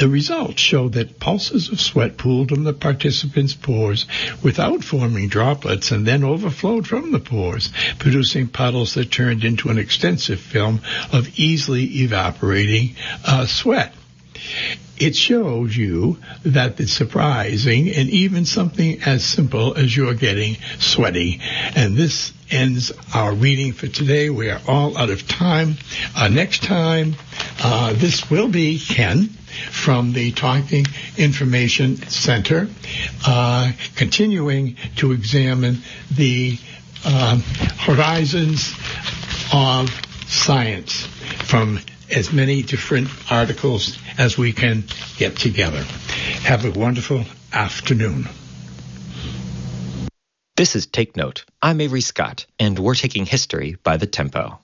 The results show that pulses of sweat pooled from the participants' pores without forming droplets and then overflowed from the pores, producing puddles that turned into an extensive film of easily evaporating sweat. It shows you that it's surprising and even something as simple as you're getting sweaty. And this ends our reading for today. We are all out of time. Next time, this will be Ken from the Talking Information Center, continuing to examine the horizons of science from as many different articles as we can get together. Have a wonderful afternoon. This is Take Note. I'm Avery Scott, and we're taking history by the tempo.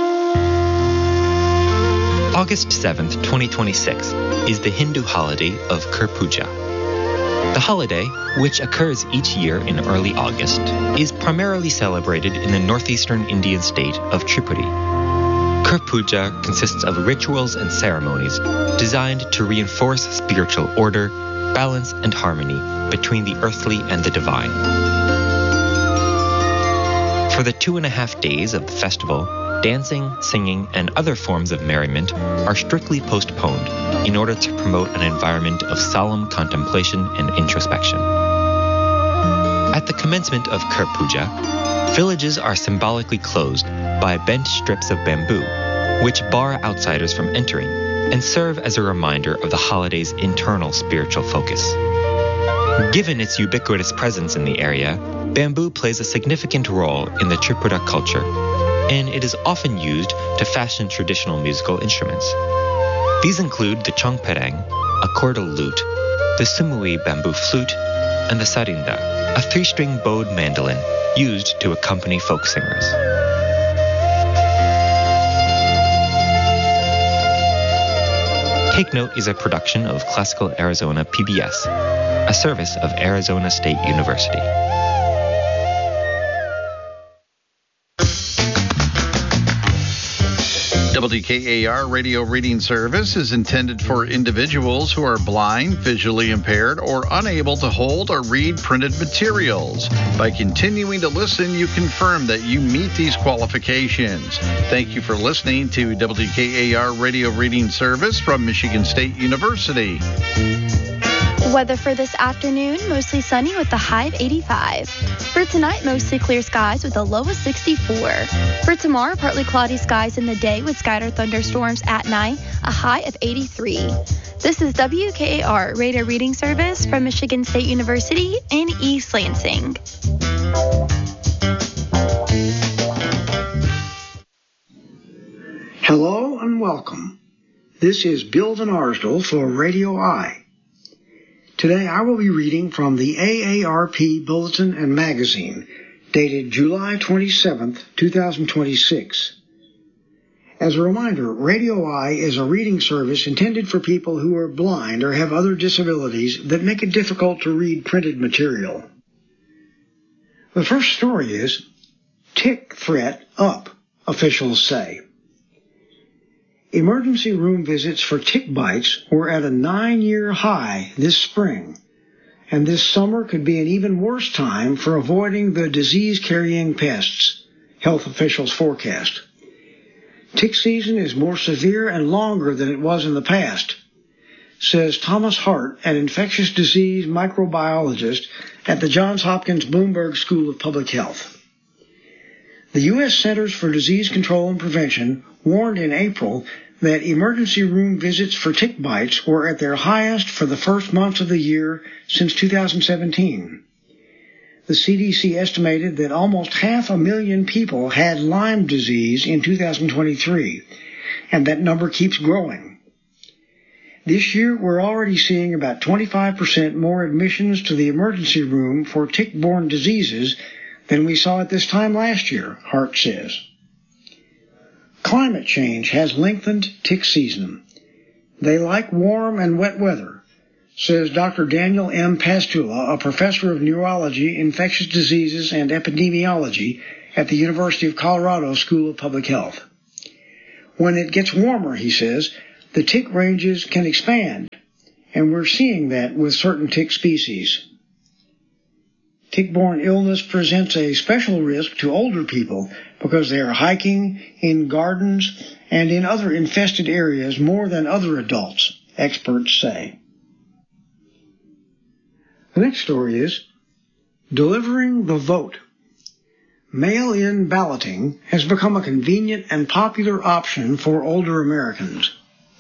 August 7th, 2026, is the Hindu holiday of Kur Puja. The holiday, which occurs each year in early August, is primarily celebrated in the northeastern Indian state of Tripura. Kur Puja consists of rituals and ceremonies designed to reinforce spiritual order, balance, and harmony between the earthly and the divine. For the 2.5 days of the festival, dancing, singing, and other forms of merriment are strictly postponed in order to promote an environment of solemn contemplation and introspection. At the commencement of Kur Puja, villages are symbolically closed by bent strips of bamboo, which bar outsiders from entering and serve as a reminder of the holiday's internal spiritual focus. Given its ubiquitous presence in the area, bamboo plays a significant role in the Tripura culture, and it is often used to fashion traditional musical instruments. These include the chongpereng, a cordal lute, the sumui bamboo flute, and the sarinda, a 3-string bowed mandolin used to accompany folk singers. Take Note is a production of Classical Arizona PBS, a service of Arizona State University. WKAR Radio Reading Service is intended for individuals who are blind, visually impaired, or unable to hold or read printed materials. By continuing to listen, you confirm that you meet these qualifications. Thank you for listening to WKAR Radio Reading Service from Michigan State University. Weather for this afternoon, mostly sunny with a high of 85. For tonight, mostly clear skies with a low of 64. For tomorrow, partly cloudy skies in the day with scattered thunderstorms at night, a high of 83. This is WKAR Radio Reading Service from Michigan State University in East Lansing. Hello and welcome. This is Bill Van Arsdell for Radio I. Today I will be reading from the AARP Bulletin and Magazine, dated July 27, 2026. As a reminder, Radio I is a reading service intended for people who are blind or have other disabilities that make it difficult to read printed material. The first story is, Tick Threat Up, officials say. Emergency room visits for tick bites were at a 9-year high this spring, and this summer could be an even worse time for avoiding the disease-carrying pests, health officials forecast. Tick season is more severe and longer than it was in the past, says Thomas Hart, an infectious disease microbiologist at the Johns Hopkins Bloomberg School of Public Health. The U.S. Centers for Disease Control and Prevention warned in April that emergency room visits for tick bites were at their highest for the first months of the year since 2017. The CDC estimated that almost 500,000 people had Lyme disease in 2023, and that number keeps growing. This year, we're already seeing about 25% more admissions to the emergency room for tick-borne diseases than we saw at this time last year, Hart says. Climate change has lengthened tick season. They like warm and wet weather, says Dr. Daniel M. Pastula, a professor of neurology, infectious diseases, and epidemiology at the University of Colorado School of Public Health. When it gets warmer, he says, the tick ranges can expand, and we're seeing that with certain tick species. Tick-borne illness presents a special risk to older people because they are hiking in gardens and in other infested areas more than other adults, experts say. The next story is delivering the vote. Mail-in balloting has become a convenient and popular option for older Americans.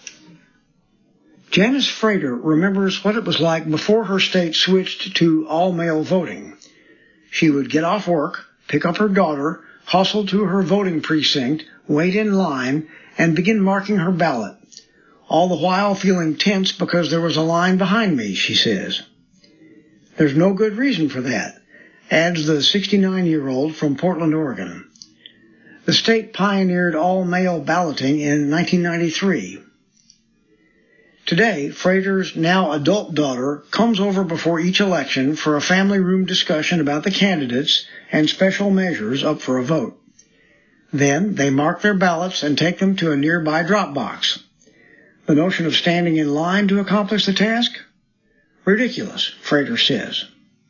Janice Frater remembers what it was like before her state switched to all-mail voting. She would get off work, pick up her daughter, hustle to her voting precinct, wait in line, and begin marking her ballot, all the while feeling tense because there was a line behind me, she says. There's no good reason for that, adds the 69-year-old from Portland, Oregon. The state pioneered all-mail balloting in 1993. Today, Frater's now adult daughter comes over before each election for a family room discussion about the candidates and special measures up for a vote. Then they mark their ballots and take them to a nearby drop box. The notion of standing in line to accomplish the task? Ridiculous, Frater says.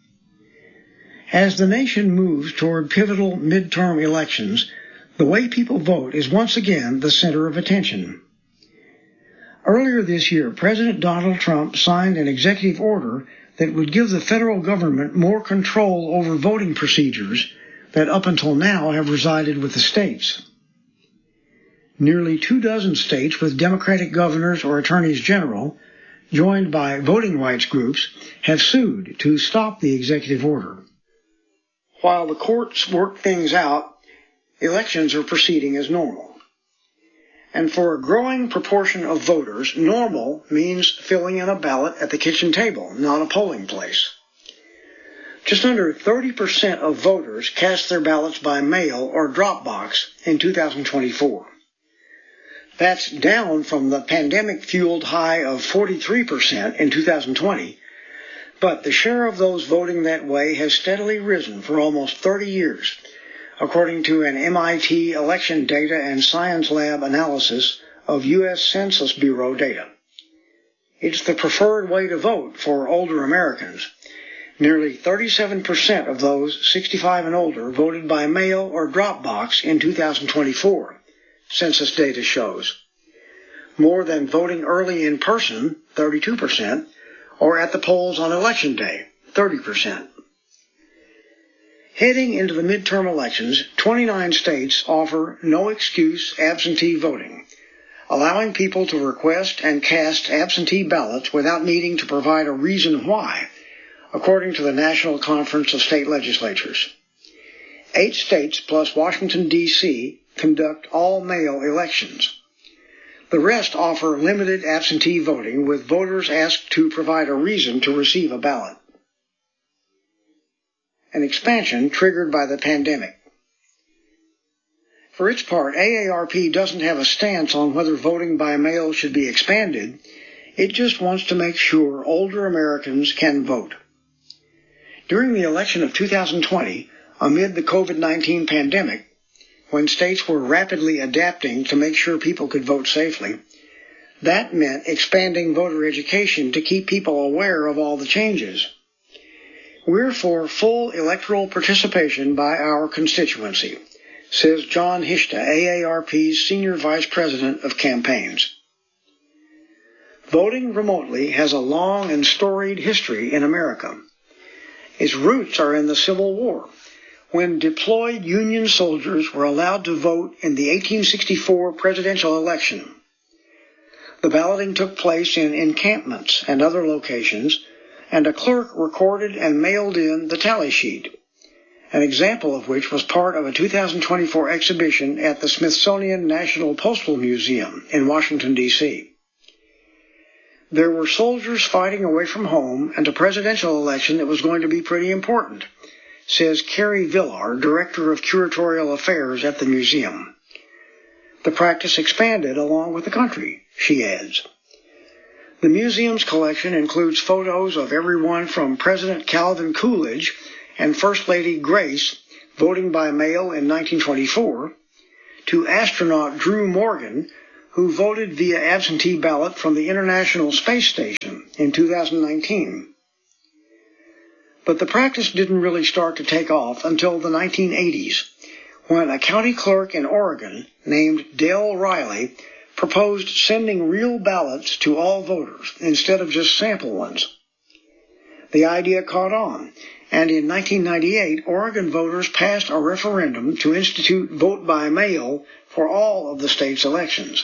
As the nation moves toward pivotal midterm elections, the way people vote is once again the center of attention. Earlier this year, President Donald Trump signed an executive order that would give the federal government more control over voting procedures that up until now have resided with the states. Nearly 24 states with Democratic governors or attorneys general, joined by voting rights groups, have sued to stop the executive order. While the courts work things out, elections are proceeding as normal. And for a growing proportion of voters, normal means filling in a ballot at the kitchen table, not a polling place. Just under 30% of voters cast their ballots by mail or drop box in 2024. That's down from the pandemic-fueled high of 43% in 2020, but the share of those voting that way has steadily risen for almost 30 years, according to an MIT Election Data and Science Lab analysis of U.S. Census Bureau data. It's the preferred way to vote for older Americans. Nearly 37% of those 65 and older voted by mail or drop box in 2024, census data shows. More than voting early in person, 32%, or at the polls on Election Day, 30%. Heading into the midterm elections, 29 states offer no-excuse absentee voting, allowing people to request and cast absentee ballots without needing to provide a reason why, according to the National Conference of State Legislatures. 8 states plus Washington, D.C. conduct all-mail elections. The rest offer limited absentee voting, with voters asked to provide a reason to receive a ballot. An expansion triggered by the pandemic. For its part, AARP doesn't have a stance on whether voting by mail should be expanded. It just wants to make sure older Americans can vote. During the election of 2020, amid the COVID-19 pandemic, when states were rapidly adapting to make sure people could vote safely, that meant expanding voter education to keep people aware of all the changes. We're for full electoral participation by our constituency, says John Hishta, AARP's Senior Vice President of Campaigns. Voting remotely has a long and storied history in America. Its roots are in the Civil War, when deployed Union soldiers were allowed to vote in the 1864 presidential election. The balloting took place in encampments and other locations, and a clerk recorded and mailed in the tally sheet, an example of which was part of a 2024 exhibition at the Smithsonian National Postal Museum in Washington, D.C. There were soldiers fighting away from home and a presidential election that was going to be pretty important, says Carrie Villar, Director of Curatorial Affairs at the museum. The practice expanded along with the country, she adds. The museum's collection includes photos of everyone from President Calvin Coolidge and First Lady Grace voting by mail in 1924 to astronaut Drew Morgan who voted via absentee ballot from the International Space Station in 2019. But the practice didn't really start to take off until the 1980s, when a county clerk in Oregon named Dale Riley proposed sending real ballots to all voters instead of just sample ones. The idea caught on, and in 1998, Oregon voters passed a referendum to institute vote by mail for all of the state's elections.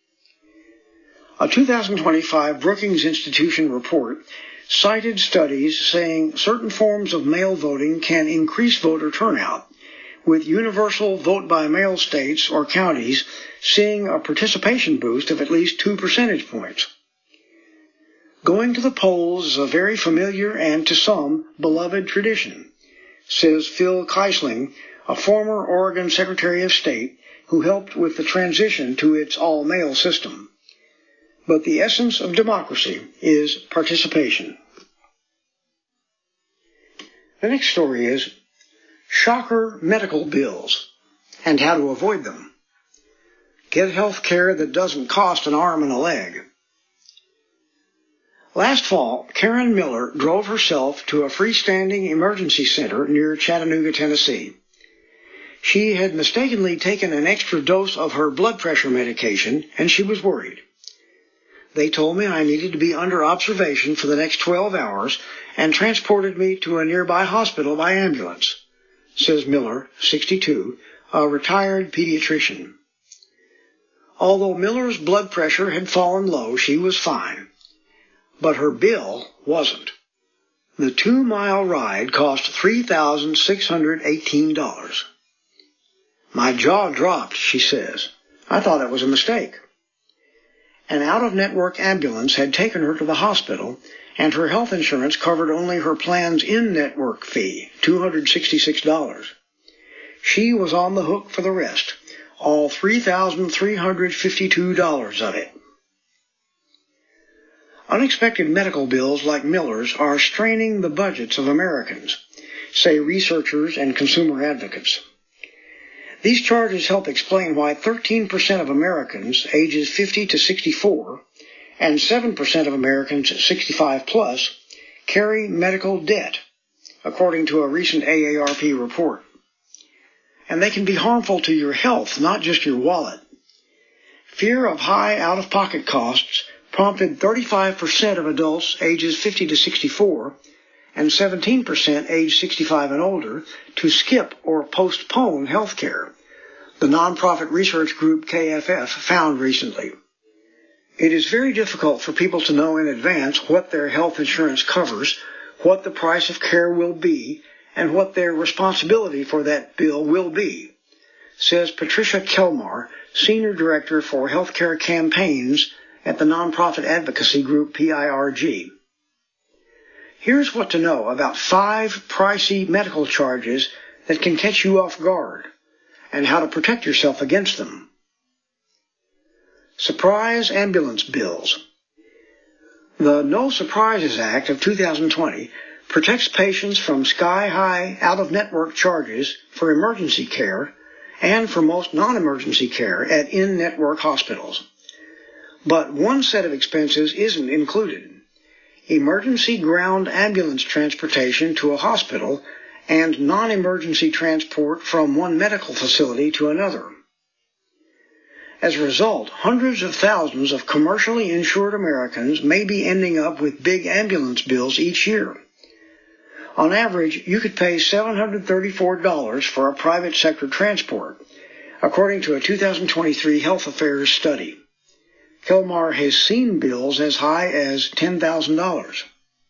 A 2025 Brookings Institution report cited studies saying certain forms of mail voting can increase voter turnout, with universal vote-by-mail states or counties seeing a participation boost of at least 2 percentage points. Going to the polls is a very familiar and, to some, beloved tradition, says Phil Keisling, a former Oregon Secretary of State who helped with the transition to its all-mail system. But the essence of democracy is participation. The next story is shocker medical bills and how to avoid them. Get health care that doesn't cost an arm and a leg. Last fall, Karen Miller drove herself to a freestanding emergency center near Chattanooga, Tennessee. She had mistakenly taken an extra dose of her blood pressure medication, and she was worried. They told me I needed to be under observation for the next 12 hours and transported me to a nearby hospital by ambulance, says Miller, 62, a retired pediatrician. Although Miller's blood pressure had fallen low, she was fine. But her bill wasn't. The 2-mile ride cost $3,618. My jaw dropped, she says. I thought it was a mistake. An out-of-network ambulance had taken her to the hospital, and her health insurance covered only her plan's in-network fee, $266. She was on the hook for the rest, all $3,352 of it. Unexpected medical bills like Miller's are straining the budgets of Americans, say researchers and consumer advocates. These charges help explain why 13% of Americans ages 50 to 64 and 7% of Americans 65 plus carry medical debt, according to a recent AARP report. And they can be harmful to your health, not just your wallet. Fear of high out-of-pocket costs prompted 35% of adults ages 50 to 64 and 17% age 65 and older to skip or postpone health care, the nonprofit research group KFF found recently. It is very difficult for people to know in advance what their health insurance covers, what the price of care will be, and what their responsibility for that bill will be, says Patricia Kelmar, Senior Director for Healthcare Campaigns at the nonprofit advocacy group PIRG. Here's what to know about 5 pricey medical charges that can catch you off guard, and how to protect yourself against them. Surprise ambulance bills. The No Surprises Act of 2020 protects patients from sky-high out-of-network charges for emergency care and for most non-emergency care at in-network hospitals. But one set of expenses isn't included: emergency ground ambulance transportation to a hospital and non-emergency transport from one medical facility to another. As a result, hundreds of thousands of commercially insured Americans may be ending up with big ambulance bills each year. On average, you could pay $734 for a private sector transport, according to a 2023 Health Affairs study. Kelmar has seen bills as high as $10,000.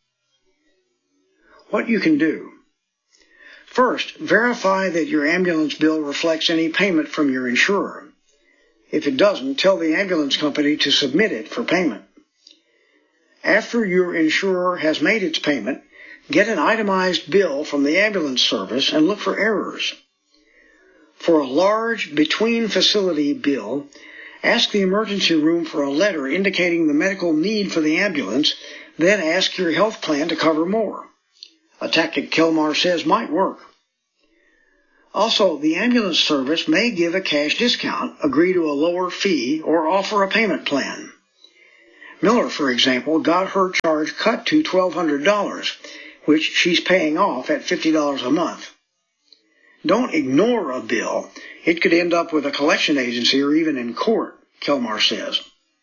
What you can do. First, verify that your ambulance bill reflects any payment from your insurer. If it doesn't, tell the ambulance company to submit it for payment. After your insurer has made its payment, get an itemized bill from the ambulance service and look for errors. For a large between-facility bill, ask the emergency room for a letter indicating the medical need for the ambulance, then ask your health plan to cover more. A tactic Kelmar says might work. Also, the ambulance service may give a cash discount, agree to a lower fee, or offer a payment plan. Miller, for example, got her charge cut to $1,200, which she's paying off at $50 a month. Don't ignore a bill. It could end up with a collection agency or even in court, Kelmar says.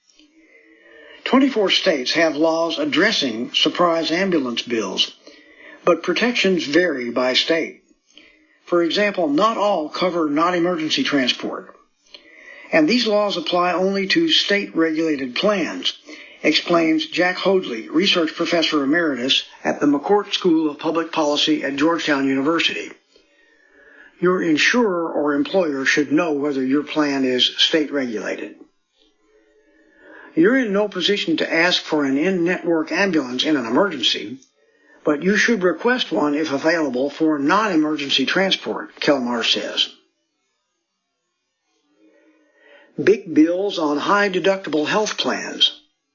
24 states have laws addressing surprise ambulance bills, but protections vary by state. For example, not all cover non-emergency transport. And these laws apply only to state-regulated plans, explains Jack Hoadley, research professor emeritus at the McCourt School of Public Policy at Georgetown University. Your insurer or employer should know whether your plan is state-regulated. You're in no position to ask for an in-network ambulance in an emergency, but you should request one if available for non-emergency transport, Kelmar says. Big bills on high-deductible health plans.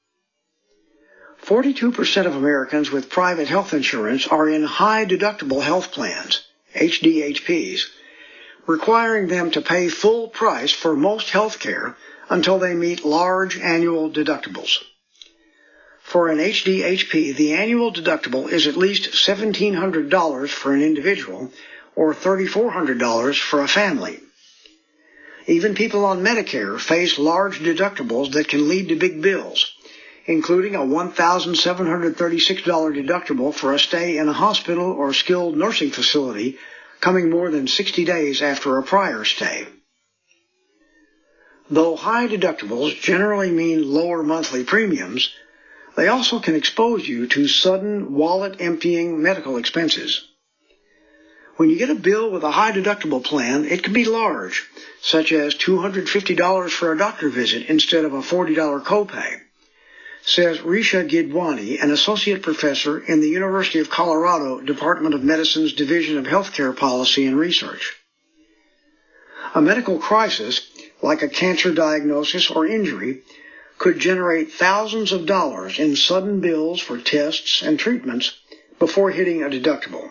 42% of Americans with private health insurance are in high-deductible health plans, HDHPs, requiring them to pay full price for most health care until they meet large annual deductibles. For an HDHP, the annual deductible is at least $1,700 for an individual or $3,400 for a family. Even people on Medicare face large deductibles that can lead to big bills, including a $1,736 deductible for a stay in a hospital or skilled nursing facility coming more than 60 days after a prior stay. Though high deductibles generally mean lower monthly premiums, they also can expose you to sudden wallet-emptying medical expenses. When you get a bill with a high deductible plan, it can be large, such as $250 for a doctor visit instead of a $40 copay, says Risha Gidwani, an associate professor in the University of Colorado Department of Medicine's Division of Healthcare Policy and Research. A medical crisis, like a cancer diagnosis or injury, could generate thousands of dollars in sudden bills for tests and treatments before hitting a deductible.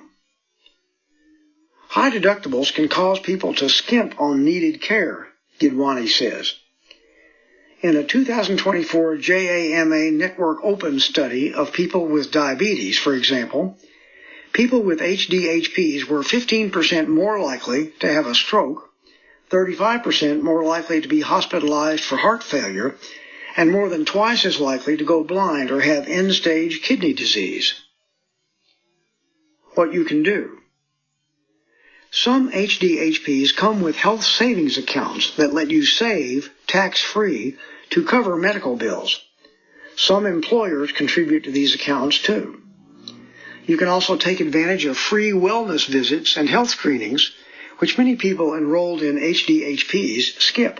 High deductibles can cause people to skimp on needed care, Gidwani says. In a 2024 JAMA Network Open study of people with diabetes, for example, people with HDHPs were 15% more likely to have a stroke, 35% more likely to be hospitalized for heart failure, and more than twice as likely to go blind or have end-stage kidney disease. What you can do. Some HDHPs come with health savings accounts that let you save, tax-free, to cover medical bills. Some employers contribute to these accounts too. You can also take advantage of free wellness visits and health screenings, which many people enrolled in HDHPs skip.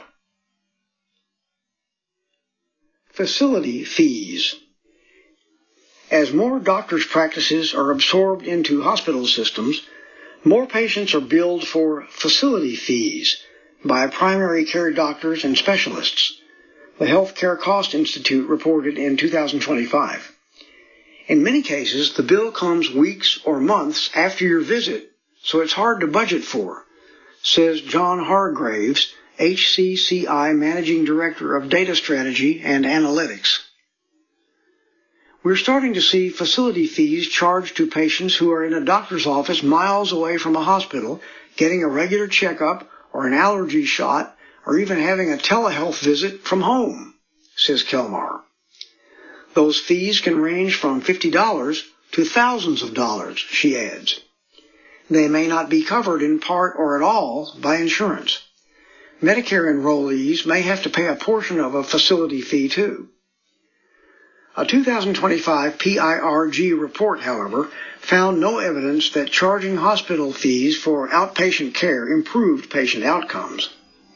Facility fees. As more doctors' practices are absorbed into hospital systems, more patients are billed for facility fees by primary care doctors and specialists, the Health Care Cost Institute reported in 2025. In many cases, the bill comes weeks or months after your visit, so it's hard to budget for, says John Hargraves, HCCI Managing Director of Data Strategy and Analytics. We're starting to see facility fees charged to patients who are in a doctor's office miles away from a hospital, getting a regular checkup or an allergy shot, or even having a telehealth visit from home, says Kelmar. Those fees can range from $50 to thousands of dollars, she adds. They may not be covered in part or at all by insurance. Medicare enrollees may have to pay a portion of a facility fee too. A 2025 PIRG report, however, found no evidence that charging hospital fees for outpatient care improved patient outcomes.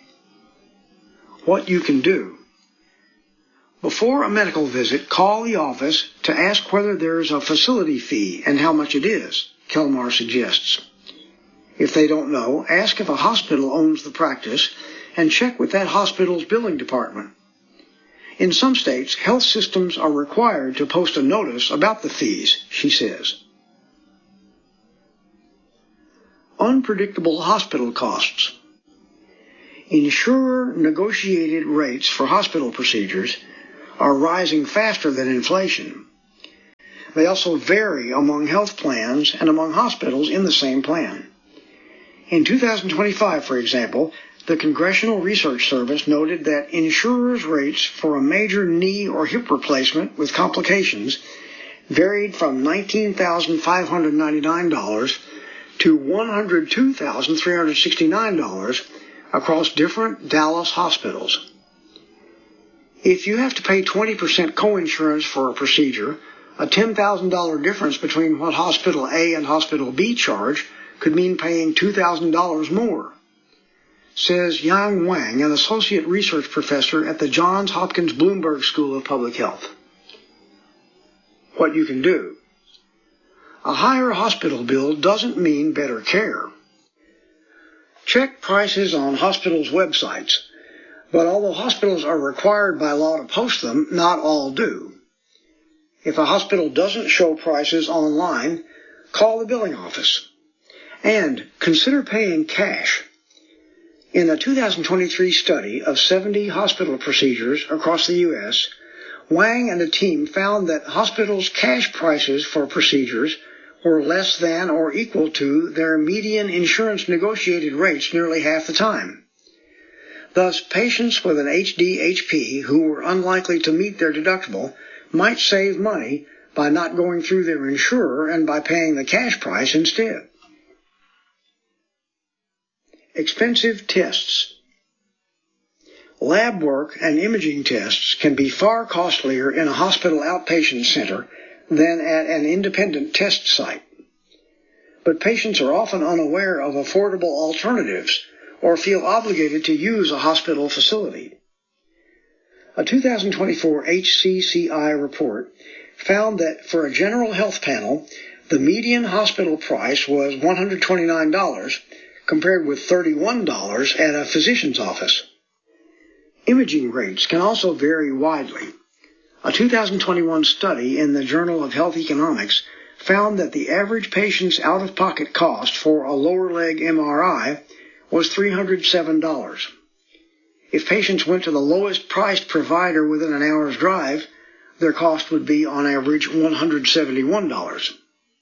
What you can do. Before a medical visit, call the office to ask whether there is a facility fee and how much it is, Kelmar suggests. If they don't know, ask if a hospital owns the practice and check with that hospital's billing department. In some states, health systems are required to post a notice about the fees, she says. unpredictable hospital costs. Insurer-negotiated rates for hospital procedures are rising faster than inflation. They also vary among health plans and among hospitals in the same plan. In 2025, for example, the Congressional Research Service noted that insurers' rates for a major knee or hip replacement with complications varied from $19,599 to $102,369 across different Dallas hospitals. If you have to pay 20% coinsurance for a procedure, a $10,000 difference between what Hospital A and Hospital B charge could mean paying $2,000 more, says Yang Wang, an associate research professor at the Johns Hopkins Bloomberg School of Public Health. What you can do. A higher hospital bill doesn't mean better care. Check prices on hospitals' websites, but although hospitals are required by law to post them, not all do. If a hospital doesn't show prices online, call the billing office. And consider paying cash. In a 2023 study of 70 hospital procedures across the U.S., Wang and a team found that hospitals' cash prices for procedures were less than or equal to their median insurance negotiated rates nearly half the time. Thus, patients with an HD-HP who were unlikely to meet their deductible might save money by not going through their insurer and by paying the cash price instead. Expensive tests. Lab work and imaging tests can be far costlier in a hospital outpatient center than at an independent test site. But patients are often unaware of affordable alternatives or feel obligated to use a hospital facility. A 2024 HCCI report found that for a general health panel, the median hospital price was $129, compared with $31 at a physician's office. Imaging rates can also vary widely. A 2021 study in the Journal of Health Economics found that the average patient's out-of-pocket cost for a lower leg MRI was $307. If patients went to the lowest priced provider within an hour's drive, their cost would be on average $171.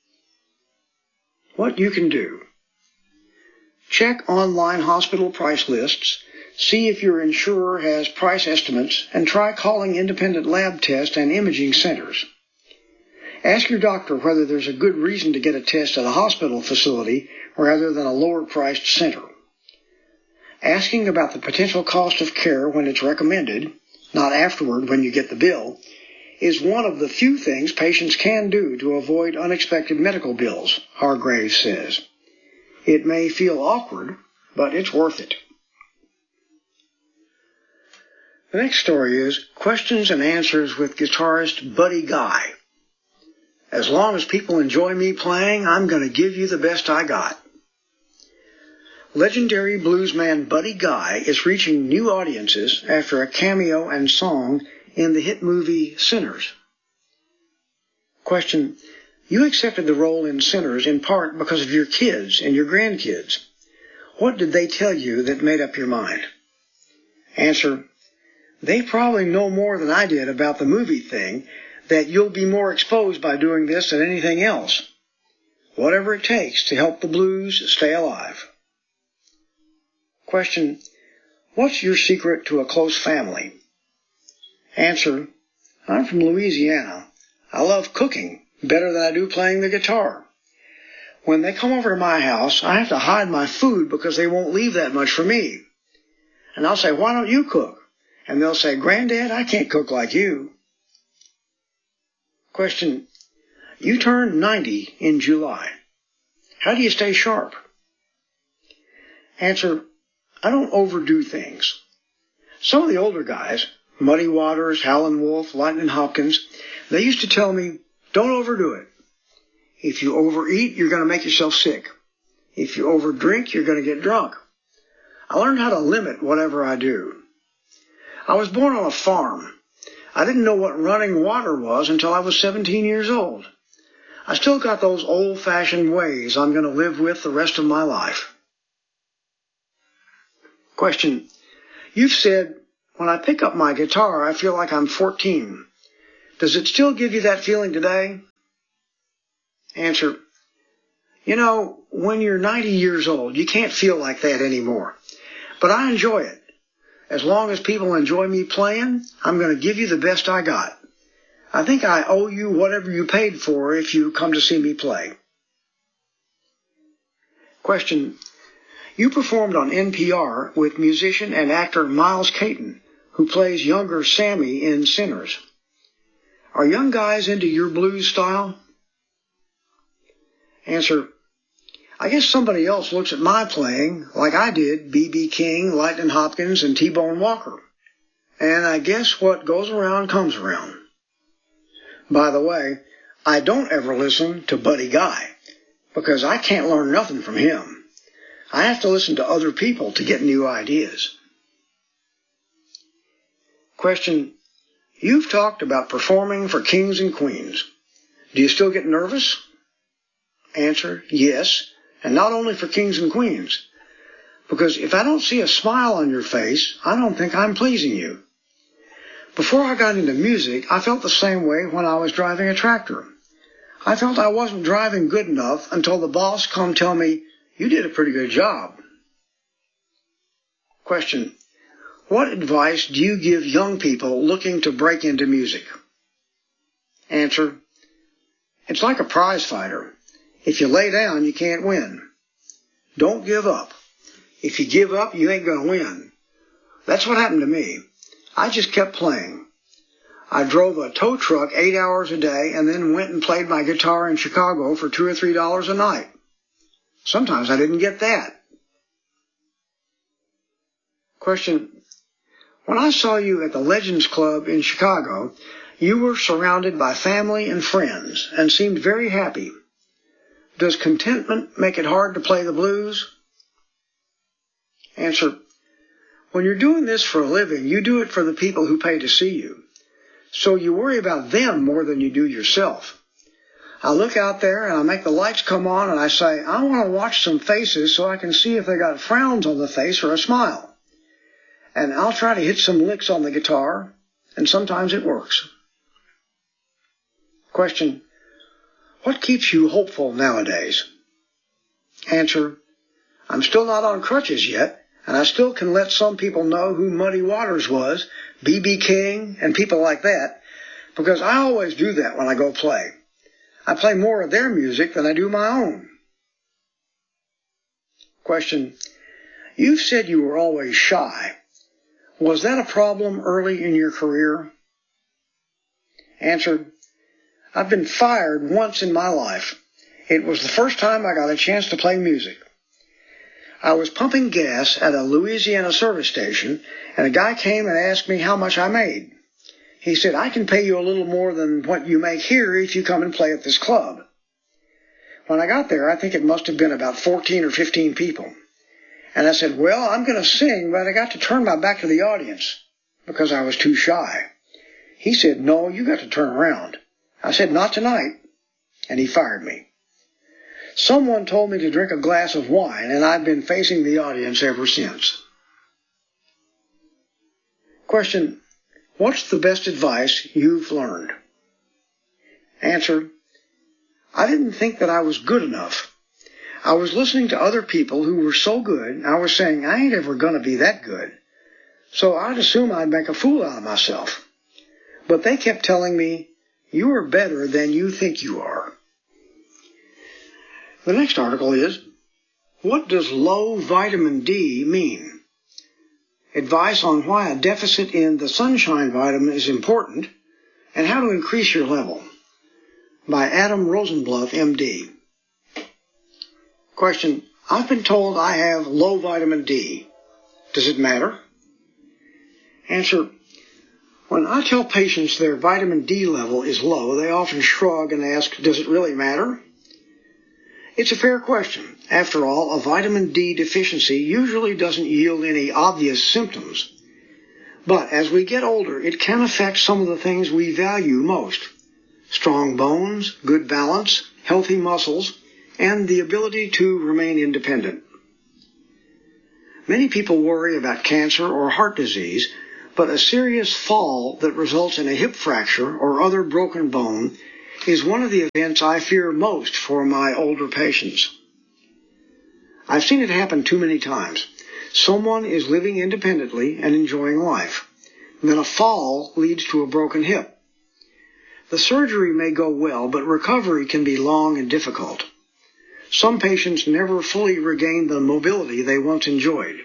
What you can do. Check online hospital price lists, see if your insurer has price estimates, and try calling independent lab test and imaging centers. Ask your doctor whether there's a good reason to get a test at a hospital facility rather than a lower-priced center. Asking about the potential cost of care when it's recommended, not afterward when you get the bill, is one of the few things patients can do to avoid unexpected medical bills, Hargraves says. It may feel awkward, but it's worth it. The next story is Questions and Answers with guitarist Buddy Guy. As long as people enjoy me playing, I'm going to give you the best I got. Legendary bluesman Buddy Guy is reaching new audiences after a cameo and song in the hit movie Sinners. Question: You accepted the role in Sinners in part because of your kids and your grandkids. What did they tell you that made up your mind? Answer: They probably know more than I did about the movie thing, that you'll be more exposed by doing this than anything else. Whatever it takes to help the blues stay alive. Question: What's your secret to a close family? Answer: I'm from Louisiana. I love cooking better than I do playing the guitar. When they come over to my house, I have to hide my food because they won't leave that much for me. And I'll say, why don't you cook? And they'll say, Granddad, I can't cook like you. Question: You turned 90 in July. How do you stay sharp? Answer: I don't overdo things. Some of the older guys, Muddy Waters, Howlin' Wolf, Lightnin' Hopkins, they used to tell me, don't overdo it. If you overeat, you're going to make yourself sick. If you overdrink, you're going to get drunk. I learned how to limit whatever I do. I was born on a farm. I didn't know what running water was until I was 17 years old. I still got those old-fashioned ways I'm going to live with the rest of my life. Question. You've said, when I pick up my guitar, I feel like I'm 14. Does it still give you that feeling today? Answer. You know, when you're 90 years old, you can't feel like that anymore. But I enjoy it. As long as people enjoy me playing, I'm going to give you the best I got. I think I owe you whatever you paid for if you come to see me play. Question. You performed on NPR with musician and actor Miles Caton, who plays younger Sammy in Sinners. Are young guys into your blues style? Answer. I guess somebody else looks at my playing like I did B.B. King, Lightnin' Hopkins, and T-Bone Walker. And I guess what goes around comes around. By the way, I don't ever listen to Buddy Guy, because I can't learn nothing from him. I have to listen to other people to get new ideas. Question. You've talked about performing for kings and queens. Do you still get nervous? Answer. Yes, and not only for kings and queens. Because if I don't see a smile on your face, I don't think I'm pleasing you. Before I got into music, I felt the same way when I was driving a tractor. I felt I wasn't driving good enough until the boss come tell me, you did a pretty good job. Question. What advice do you give young people looking to break into music? Answer. It's like a prize fighter. If you lay down, you can't win. Don't give up. If you give up, you ain't going to win. That's what happened to me. I just kept playing. I drove a tow truck 8 hours a day and then went and played my guitar in Chicago for $2 or $3 a night. Sometimes I didn't get that. Question. When I saw you at the Legends Club in Chicago, you were surrounded by family and friends and seemed very happy. Does contentment make it hard to play the blues? Answer. When you're doing this for a living, you do it for the people who pay to see you. So you worry about them more than you do yourself. I look out there and I make the lights come on and I say, I want to watch some faces so I can see if they got frowns on the face or a smile. And I'll try to hit some licks on the guitar, and sometimes it works. Question. What keeps you hopeful nowadays? Answer. I'm still not on crutches yet, and I still can let some people know who Muddy Waters was, B.B. King, and people like that, because I always do that when I go play. I play more of their music than I do my own. Question. You've said you were always shy. Was that a problem early in your career? Answer. I've been fired once in my life. It was the first time I got a chance to play music. I was pumping gas at a Louisiana service station, and a guy came and asked me how much I made. He said, I can pay you a little more than what you make here if you come and play at this club. When I got there, I think it must have been about 14 or 15 people. And I said, well, I'm going to sing, but I got to turn my back to the audience because I was too shy. He said, no, you got to turn around. I said, not tonight. And he fired me. Someone told me to drink a glass of wine, and I've been facing the audience ever since. Question. What's the best advice you've learned? Answer. I didn't think that I was good enough. I was listening to other people who were so good, I was saying, I ain't ever going to be that good. So I'd assume I'd make a fool out of myself. But they kept telling me, you are better than you think you are. The next article is, what does low vitamin D mean? Advice on why a deficit in the sunshine vitamin is important and how to increase your level. By Adam Rosenbluth, MD. Question. I've been told I have low vitamin D. Does it matter? Answer. When I tell patients their vitamin D level is low, they often shrug and ask, does it really matter? It's a fair question. After all, a vitamin D deficiency usually doesn't yield any obvious symptoms. But as we get older, it can affect some of the things we value most, strong bones, good balance, healthy muscles, and the ability to remain independent. Many people worry about cancer or heart disease, but a serious fall that results in a hip fracture or other broken bone is one of the events I fear most for my older patients. I've seen it happen too many times. Someone is living independently and enjoying life. Then a fall leads to a broken hip. The surgery may go well, but recovery can be long and difficult. Some patients never fully regain the mobility they once enjoyed.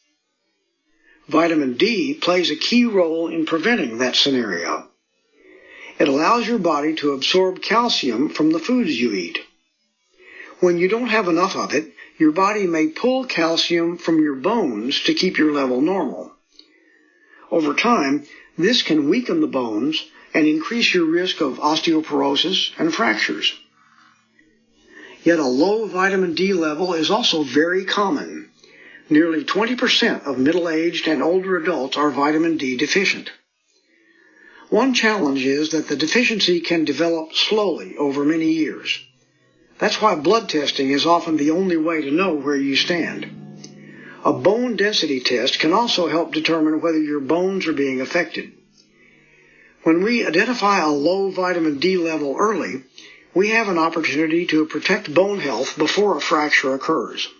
Vitamin D plays a key role in preventing that scenario. It allows your body to absorb calcium from the foods you eat. When you don't have enough of it, your body may pull calcium from your bones to keep your level normal. Over time, this can weaken the bones and increase your risk of osteoporosis and fractures. Yet a low vitamin D level is also very common. Nearly 20% of middle-aged and older adults are vitamin D deficient. One challenge is that the deficiency can develop slowly over many years. That's why blood testing is often the only way to know where you stand. A bone density test can also help determine whether your bones are being affected. When we identify a low vitamin D level early, we have an opportunity to protect bone health before a fracture occurs.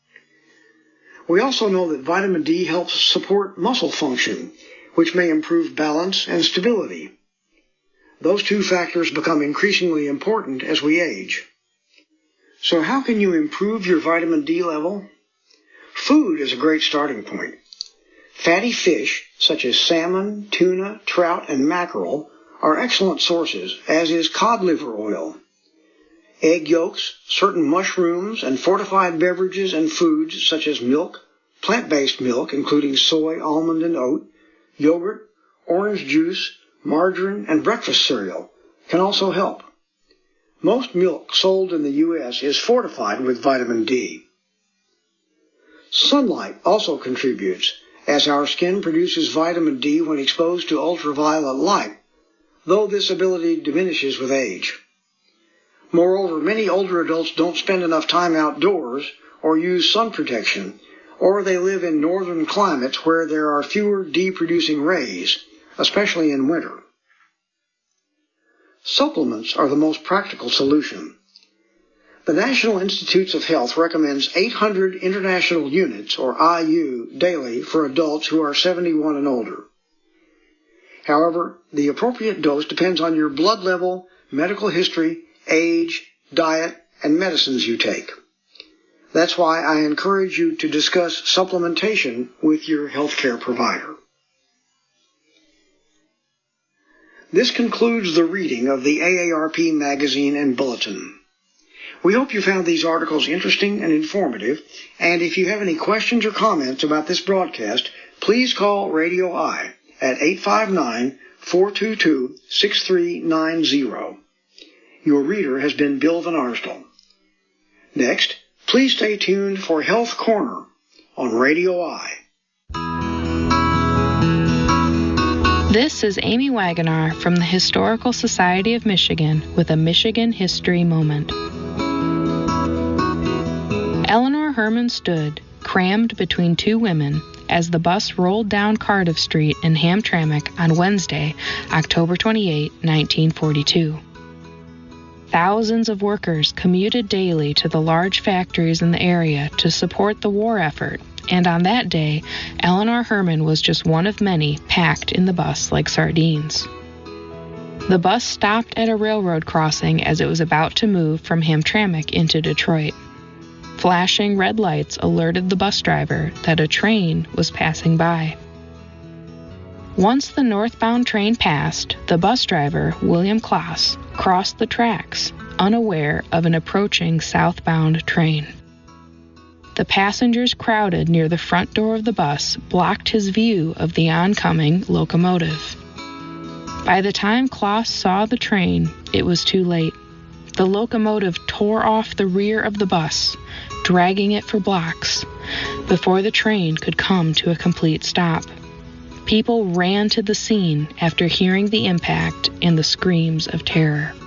We also know that vitamin D helps support muscle function, which may improve balance and stability. Those two factors become increasingly important as we age. So how can you improve your vitamin D level? Food is a great starting point. Fatty fish, such as salmon, tuna, trout, and mackerel, are excellent sources, as is cod liver oil. Egg yolks, certain mushrooms, and fortified beverages and foods such as milk, plant-based milk, including soy, almond, and oat, yogurt, orange juice, margarine, and breakfast cereal can also help. Most milk sold in the U.S. is fortified with vitamin D. Sunlight also contributes, as our skin produces vitamin D when exposed to ultraviolet light, though this ability diminishes with age. Moreover, many older adults don't spend enough time outdoors or use sun protection, or they live in northern climates where there are fewer D-producing rays, especially in winter. Supplements are the most practical solution. The National Institutes of Health recommends 800 international units, or IU, daily for adults who are 71 and older. However, the appropriate dose depends on your blood level, medical history, age, diet, and medicines you take. That's why I encourage you to discuss supplementation with your healthcare provider. This concludes the reading of the AARP magazine and bulletin. We hope you found these articles interesting and informative, and if you have any questions or comments about this broadcast, please call Radio I at 859-422-6390. Your reader has been Bill Van Arsdell. Next, please stay tuned for Health Corner on Radio I. This is Amy Wagonar from the Historical Society of Michigan with a Michigan History Moment. Eleanor Herman stood, crammed between two women, as the bus rolled down Cardiff Street in Hamtramck on Wednesday, October 28, 1942. Thousands of workers commuted daily to the large factories in the area to support the war effort, and on that day, Eleanor Herman was just one of many packed in the bus like sardines. The bus stopped at a railroad crossing as it was about to move from Hamtramck into Detroit. Flashing red lights alerted the bus driver that a train was passing by. Once the northbound train passed, the bus driver, William Klaas, crossed the tracks, unaware of an approaching southbound train. The passengers crowded near the front door of the bus blocked his view of the oncoming locomotive. By the time Klaas saw the train, it was too late. The locomotive tore off the rear of the bus, dragging it for blocks, before the train could come to a complete stop. People ran to the scene after hearing the impact and the screams of terror.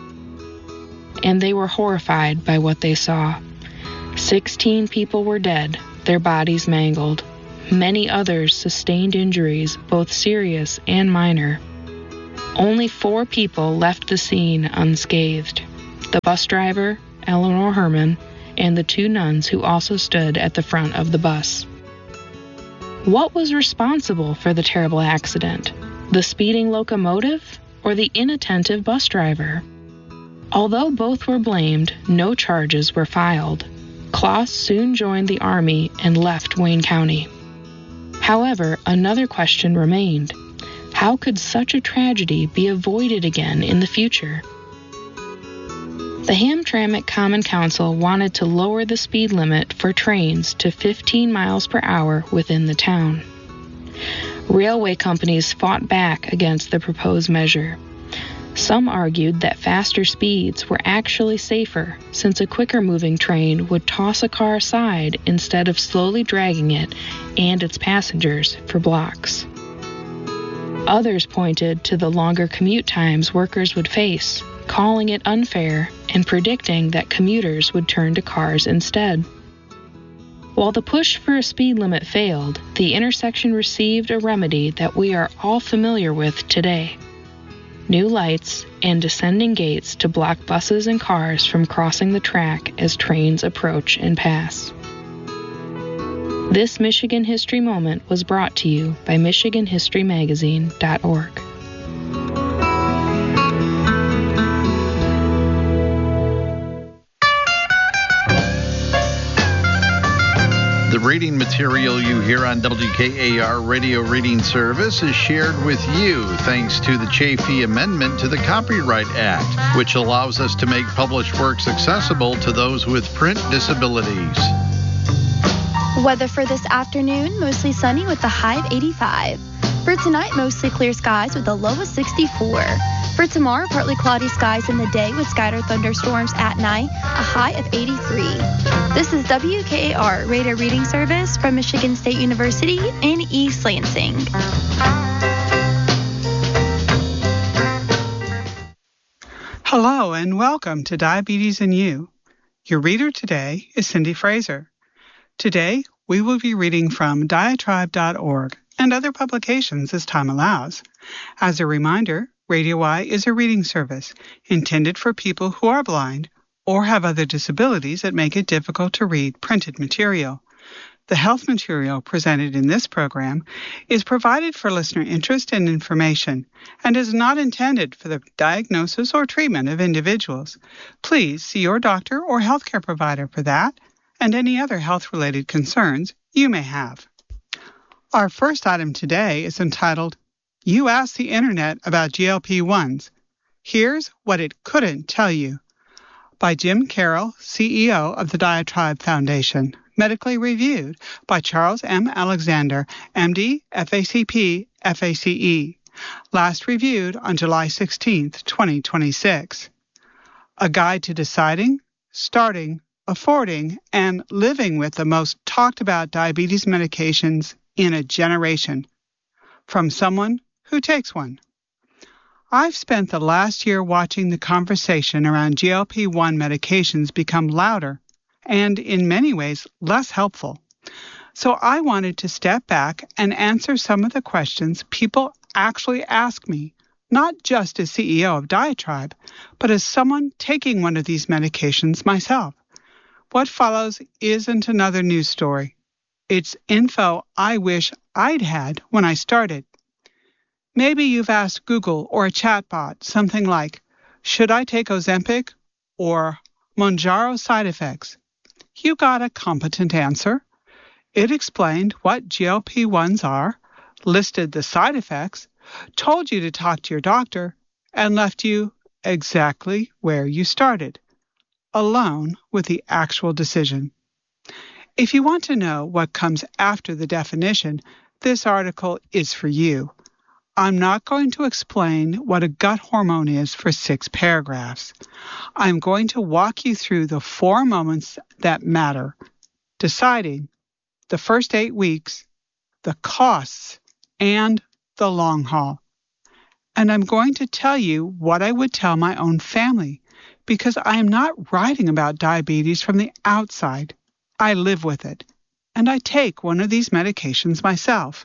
and they were horrified by what they saw. 16 people were dead, their bodies mangled. Many others sustained injuries, both serious and minor. Only 4 people left the scene unscathed: the bus driver, Eleanor Herman, and the 2 nuns who also stood at the front of the bus. What was responsible for the terrible accident? The speeding locomotive or the inattentive bus driver? Although both were blamed, no charges were filed. Kloss soon joined the Army and left Wayne County. However, another question remained. How could such a tragedy be avoided again in the future? The Hamtramck Common Council wanted to lower the speed limit for trains to 15 miles per hour within the town. Railway companies fought back against the proposed measure. Some argued that faster speeds were actually safer, since a quicker-moving train would toss a car aside instead of slowly dragging it and its passengers for blocks. Others pointed to the longer commute times workers would face, calling it unfair and predicting that commuters would turn to cars instead. While the push for a speed limit failed, the intersection received a remedy that we are all familiar with today: new lights and descending gates to block buses and cars from crossing the track as trains approach and pass. This Michigan History Moment was brought to you by MichiganHistoryMagazine.org. The reading material you hear on WKAR Radio Reading Service is shared with you thanks to the Chafee Amendment to the Copyright Act, which allows us to make published works accessible to those with print disabilities. Weather for this afternoon, mostly sunny with a high of 85. For tonight, mostly clear skies with a low of 64. For tomorrow, partly cloudy skies in the day with scattered thunderstorms at night, a high of 83. This is WKAR Radio Reading Service from Michigan State University in East Lansing. Hello and welcome to Diabetes and You. Your reader today is Cindy Fraser. Today, we will be reading from diatribe.org and other publications as time allows. As a reminder, Radio Y is a reading service intended for people who are blind or have other disabilities that make it difficult to read printed material. The health material presented in this program is provided for listener interest and information and is not intended for the diagnosis or treatment of individuals. Please see your doctor or healthcare provider for that and any other health-related concerns you may have. Our first item today is entitled, You Asked the Internet About GLP-1s. Here's What It Couldn't Tell You, by Jim Carroll, CEO of the Diatribe Foundation, medically reviewed by Charles M. Alexander, MD, FACP, FACE, last reviewed on July 16, 2026. A guide to deciding, starting, affording, and living with the most talked about diabetes medications in a generation, from someone who takes one. I've spent the last year watching the conversation around GLP-1 medications become louder and, in many ways, less helpful. So I wanted to step back and answer some of the questions people actually ask me, not just as CEO of Diatribe, but as someone taking one of these medications myself. What follows isn't another news story. It's info I wish I'd had when I started. Maybe you've asked Google or a chatbot something like, should I take Ozempic or Mounjaro side effects? You got a competent answer. It explained what GLP-1s are, listed the side effects, told you to talk to your doctor, and left you exactly where you started, alone with the actual decision. If you want to know what comes after the definition, this article is for you. I'm not going to explain what a gut hormone is for 6 paragraphs. I'm going to walk you through the 4 moments that matter: deciding, the first 8 weeks, the costs, and the long haul. And I'm going to tell you what I would tell my own family, because I am not writing about diabetes from the outside. I live with it, and I take one of these medications myself.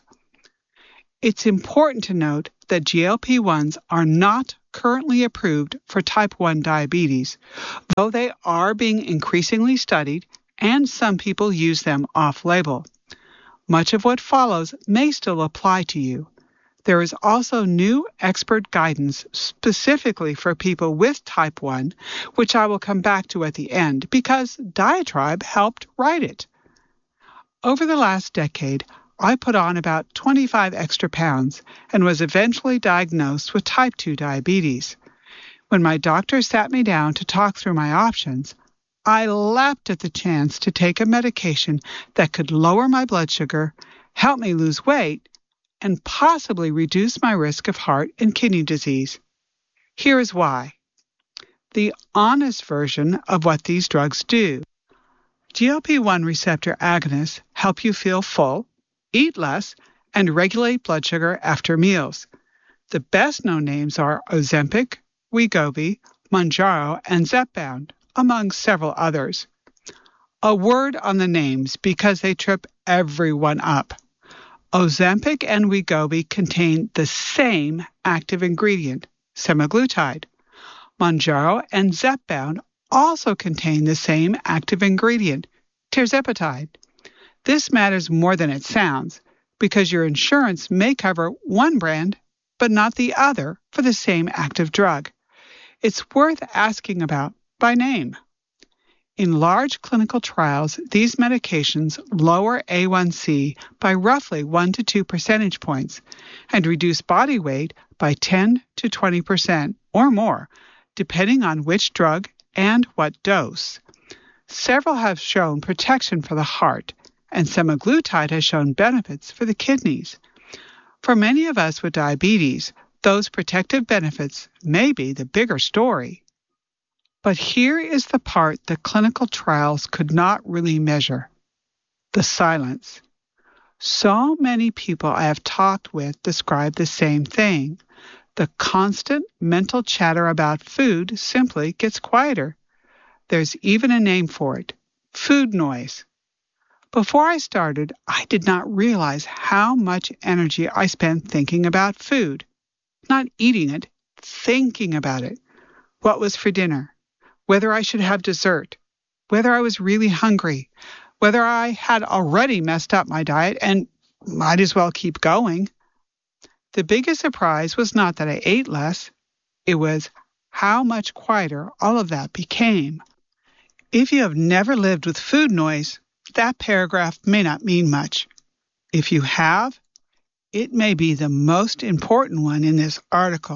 It's important to note that GLP-1s are not currently approved for type 1 diabetes, though they are being increasingly studied and some people use them off-label. Much of what follows may still apply to you. There is also new expert guidance specifically for people with type 1, which I will come back to at the end because Diatribe helped write it. Over the last decade, I put on about 25 extra pounds and was eventually diagnosed with type 2 diabetes. When my doctor sat me down to talk through my options, I leapt at the chance to take a medication that could lower my blood sugar, help me lose weight, and possibly reduce my risk of heart and kidney disease. Here is why. The honest version of what these drugs do. GLP-1 receptor agonists help you feel full, eat less, and regulate blood sugar after meals. The best-known names are Ozempic, Wegovy, Mounjaro, and Zepbound, among several others. A word on the names because they trip everyone up. Ozempic and Wegovy contain the same active ingredient, semaglutide. Mounjaro and Zepbound also contain the same active ingredient, tirzepatide. This matters more than it sounds because your insurance may cover one brand but not the other for the same active drug. It's worth asking about by name. In large clinical trials, these medications lower A1C by roughly 1 to 2 percentage points and reduce body weight by 10 to 20% or more, depending on which drug and what dose. Several have shown protection for the heart, and semaglutide has shown benefits for the kidneys. For many of us with diabetes, those protective benefits may be the bigger story. But here is the part that clinical trials could not really measure: the silence. So many people I have talked with describe the same thing. The constant mental chatter about food simply gets quieter. There's even a name for it: food noise. Before I started, I did not realize how much energy I spent thinking about food. Not eating it, thinking about it. What was for dinner? Whether I should have dessert, whether I was really hungry, whether I had already messed up my diet and might as well keep going. The biggest surprise was not that I ate less, it was how much quieter all of that became. If you have never lived with food noise, that paragraph may not mean much. If you have, it may be the most important one in this article.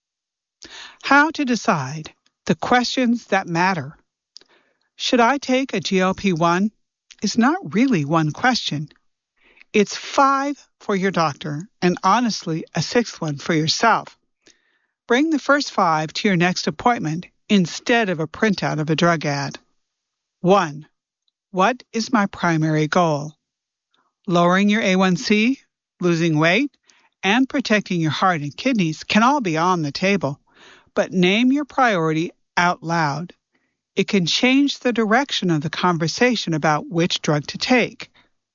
How to decide. The questions that matter. Should I take a GLP-1? Is not really one question. It's 5 for your doctor and honestly a 6th one for yourself. Bring the first 5 to your next appointment instead of a printout of a drug ad. 1. What is my primary goal? Lowering your A1C, losing weight, and protecting your heart and kidneys can all be on the table. But name your priority out loud. It can change the direction of the conversation about which drug to take.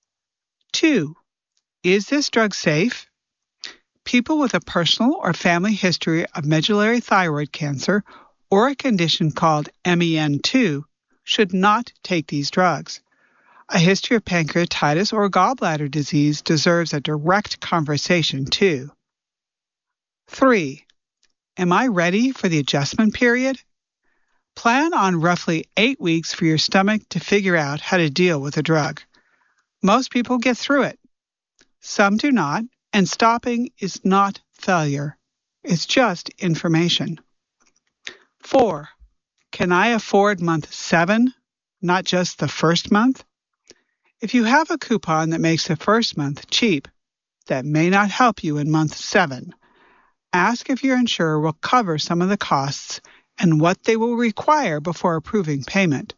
2. Is this drug safe? People with a personal or family history of medullary thyroid cancer or a condition called MEN2 should not take these drugs. A history of pancreatitis or gallbladder disease deserves a direct conversation too. 3. Am I ready for the adjustment period? Plan on roughly 8 weeks for your stomach to figure out how to deal with a drug. Most people get through it. Some do not, and stopping is not failure. It's just information. 4. Can I afford month 7, not just the first month? If you have a coupon that makes the first month cheap, that may not help you in month 7. Ask if your insurer will cover some of the costs and what they will require before approving payment.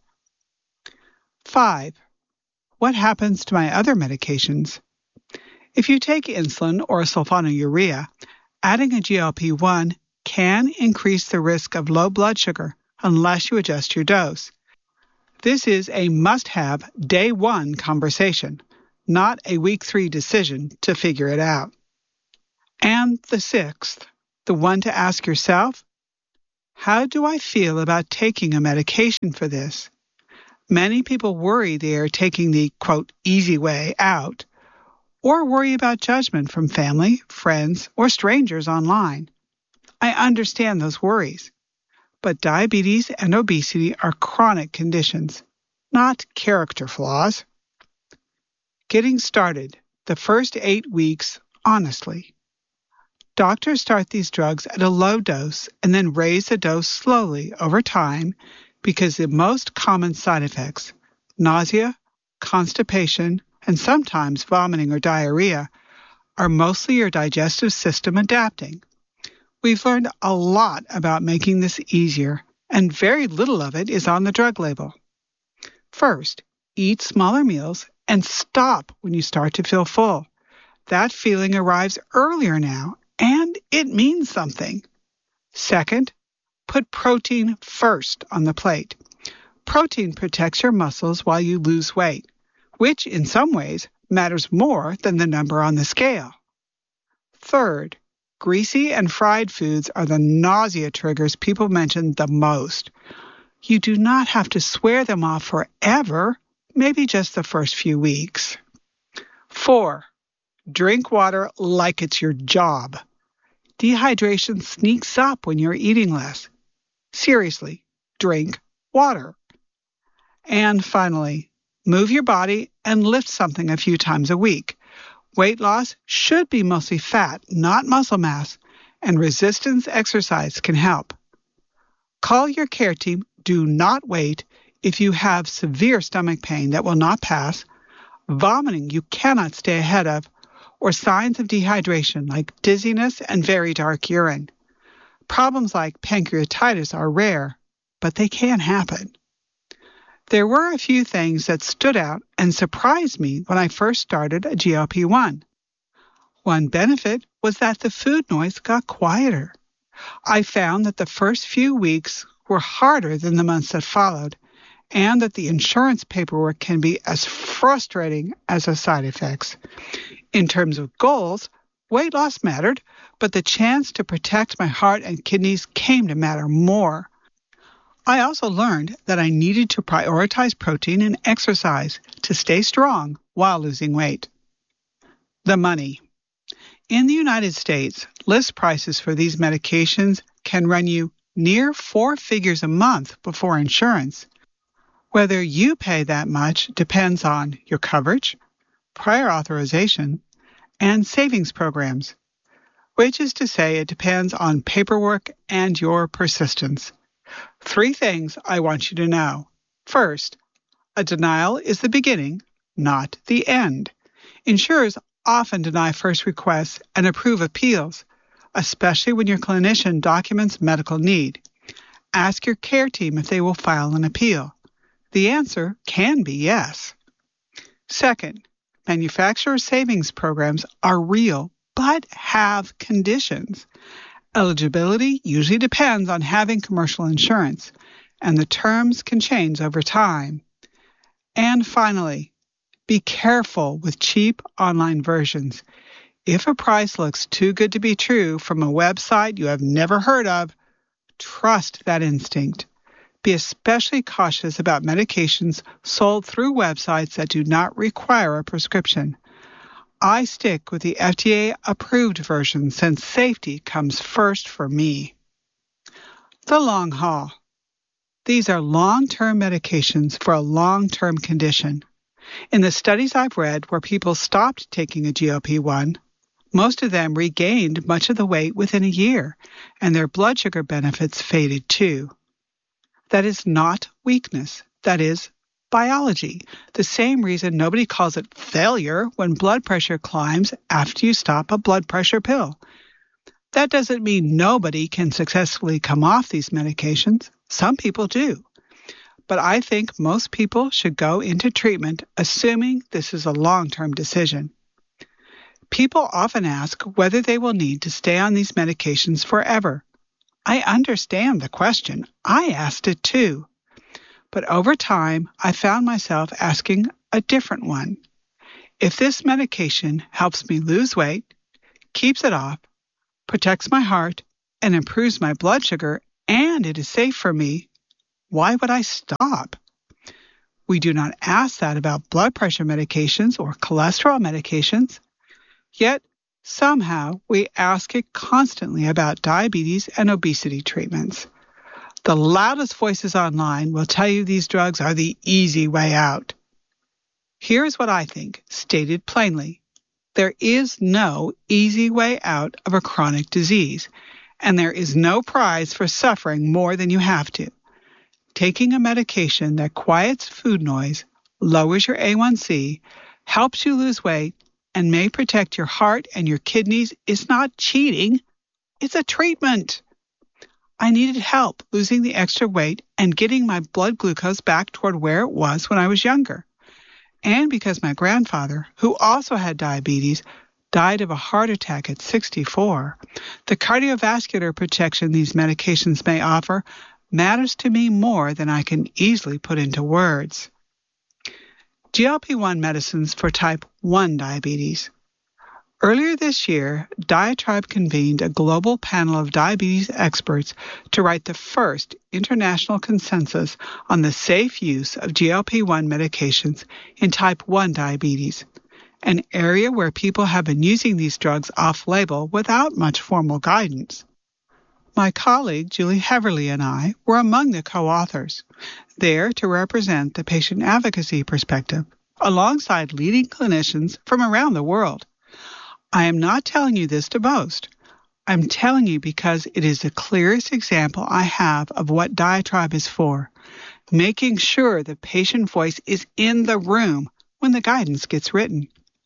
5. What happens to my other medications? If you take insulin or sulfonylurea, adding a GLP-1 can increase the risk of low blood sugar, unless you adjust your dose. This is a must-have day 1 conversation, not a week 3 decision to figure it out. And the 6th, the one to ask yourself, how do I feel about taking a medication for this? Many people worry they are taking the, quote, easy way out, or worry about judgment from family, friends, or strangers online. I understand those worries, but diabetes and obesity are chronic conditions, not character flaws. Getting started, the first 8 weeks, honestly. Doctors start these drugs at a low dose and then raise the dose slowly over time because the most common side effects, nausea, constipation, and sometimes vomiting or diarrhea, are mostly your digestive system adapting. We've learned a lot about making this easier, and very little of it is on the drug label. First, eat smaller meals and stop when you start to feel full. That feeling arrives earlier now, and it means something. Second, put protein first on the plate. Protein protects your muscles while you lose weight, which in some ways matters more than the number on the scale. Third, greasy and fried foods are the nausea triggers people mention the most. You do not have to swear them off forever, maybe just the first few weeks. 4, drink water like it's your job. Dehydration sneaks up when you're eating less. Seriously, drink water. And finally, move your body and lift something a few times a week. Weight loss should be mostly fat, not muscle mass, and resistance exercise can help. Call your care team. Do not wait if you have severe stomach pain that will not pass, vomiting you cannot stay ahead of, or signs of dehydration like dizziness and very dark urine. Problems like pancreatitis are rare, but they can happen. There were a few things that stood out and surprised me when I first started a GLP-1. One benefit was that the food noise got quieter. I found that the first few weeks were harder than the months that followed, and that the insurance paperwork can be as frustrating as the side effects. In terms of goals, weight loss mattered, but the chance to protect my heart and kidneys came to matter more. I also learned that I needed to prioritize protein and exercise to stay strong while losing weight. The money. In the United States, list prices for these medications can run you near 4 figures a month before insurance. Whether you pay that much depends on your coverage, prior authorization, and savings programs, which is to say it depends on paperwork and your persistence. 3 things I want you to know. First, a denial is the beginning, not the end. Insurers often deny first requests and approve appeals, especially when your clinician documents medical need. Ask your care team if they will file an appeal. The answer can be yes. Second, manufacturer savings programs are real, but have conditions. Eligibility usually depends on having commercial insurance, and the terms can change over time. And finally, be careful with cheap online versions. If a price looks too good to be true from a website you have never heard of, trust that instinct. Be especially cautious about medications sold through websites that do not require a prescription. I stick with the FDA-approved version since safety comes first for me. The long haul. These are long-term medications for a long-term condition. In the studies I've read where people stopped taking a GLP-1, most of them regained much of the weight within a year, and their blood sugar benefits faded too. That is not weakness. That is biology. The same reason nobody calls it failure when blood pressure climbs after you stop a blood pressure pill. That doesn't mean nobody can successfully come off these medications. Some people do. But I think most people should go into treatment assuming this is a long-term decision. People often ask whether they will need to stay on these medications forever. I understand the question. I asked it too. But over time, I found myself asking a different one. If this medication helps me lose weight, keeps it off, protects my heart, and improves my blood sugar, and it is safe for me, why would I stop? We do not ask that about blood pressure medications or cholesterol medications. Yet, somehow, we ask it constantly about diabetes and obesity treatments. The loudest voices online will tell you these drugs are the easy way out. Here's what I think, stated plainly. There is no easy way out of a chronic disease, and there is no prize for suffering more than you have to. Taking a medication that quiets food noise, lowers your A1C, helps you lose weight, and may protect your heart and your kidneys is not cheating. It's a treatment. I needed help losing the extra weight and getting my blood glucose back toward where it was when I was younger. And because my grandfather, who also had diabetes, died of a heart attack at 64, the cardiovascular protection these medications may offer matters to me more than I can easily put into words. GLP-1 medicines for type 1 diabetes. Earlier this year, Diatribe convened a global panel of diabetes experts to write the first international consensus on the safe use of GLP-1 medications in type 1 diabetes, an area where people have been using these drugs off-label without much formal guidance. My colleague Julie Heverly and I were among the co-authors, there to represent the patient advocacy perspective, alongside leading clinicians from around the world. I am not telling you this to boast. I'm telling you because it is the clearest example I have of what Diatribe is for, making sure the patient voice is in the room when the guidance gets written.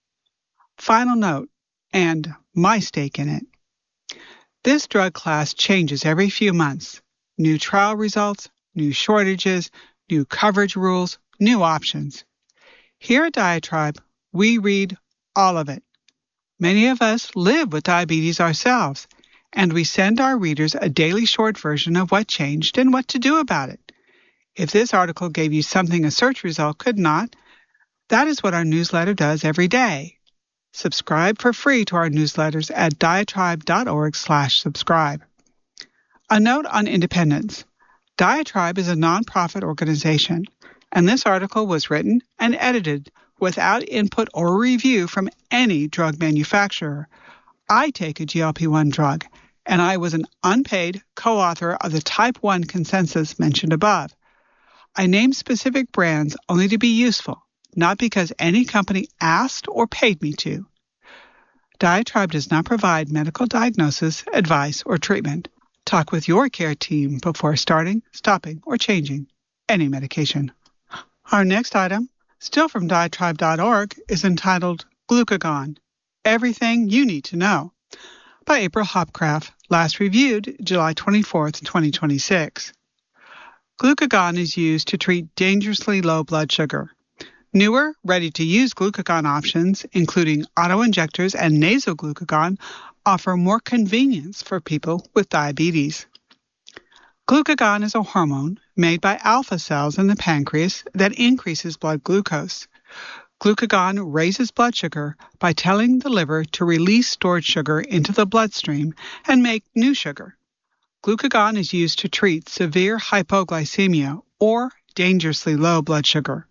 Final note, and my stake in it. This drug class changes every few months. New trial results, new shortages, new coverage rules, new options. Here at Diatribe, we read all of it. Many of us live with diabetes ourselves, and we send our readers a daily short version of what changed and what to do about it. If this article gave you something a search result could not, that is what our newsletter does every day. Subscribe for free to our newsletters at diatribe.org/subscribe. A note on independence. Diatribe is a nonprofit organization, and this article was written and edited without input or review from any drug manufacturer. I take a GLP-1 drug, and I was an unpaid co-author of the Type 1 consensus mentioned above. I named specific brands only to be useful, not because any company asked or paid me to. Diatribe does not provide medical diagnosis, advice, or treatment. Talk with your care team before starting, stopping, or changing any medication. Our next item, still from diatribe.org, is entitled Glucagon, Everything You Need to Know, by April Hopcraft, last reviewed July 24, 2026. Glucagon is used to treat dangerously low blood sugar. Newer, ready-to-use glucagon options, including auto-injectors and nasal glucagon, offer more convenience for people with diabetes. Glucagon is a hormone made by alpha cells in the pancreas that increases blood glucose. Glucagon raises blood sugar by telling the liver to release stored sugar into the bloodstream and make new sugar. Glucagon is used to treat severe hypoglycemia or dangerously low blood sugar.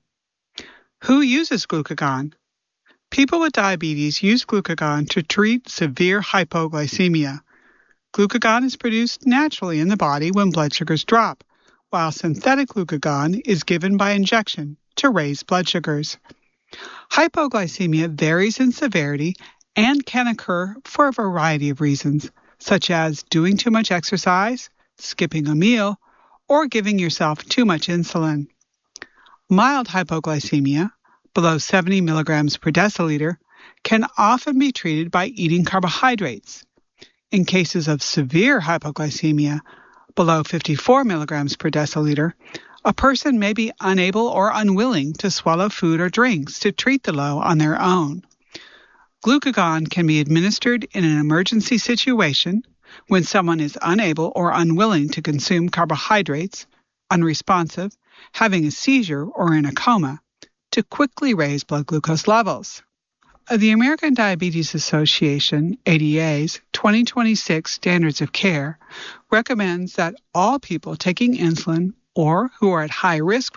Who uses glucagon? People with diabetes use glucagon to treat severe hypoglycemia. Glucagon is produced naturally in the body when blood sugars drop, while synthetic glucagon is given by injection to raise blood sugars. Hypoglycemia varies in severity and can occur for a variety of reasons, such as doing too much exercise, skipping a meal, or giving yourself too much insulin. Mild hypoglycemia, below 70 milligrams per deciliter, can often be treated by eating carbohydrates. In cases of severe hypoglycemia, below 54 milligrams per deciliter, a person may be unable or unwilling to swallow food or drinks to treat the low on their own. Glucagon can be administered in an emergency situation, when someone is unable or unwilling to consume carbohydrates, unresponsive, having a seizure, or in a coma, to quickly raise blood glucose levels. The American Diabetes Association, ADA's 2026 Standards of Care recommends that all people taking insulin or who are at high risk